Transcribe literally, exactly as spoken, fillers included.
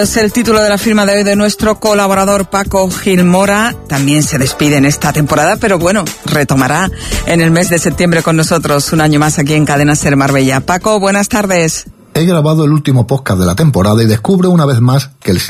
Es el título de la firma de hoy de nuestro colaborador Paco Gilmora. También se despide en esta temporada, pero bueno, retomará en el mes de septiembre con nosotros un año más aquí en Cadena Ser Marbella. Paco, buenas tardes. He grabado el último podcast de la temporada y descubro una vez más que el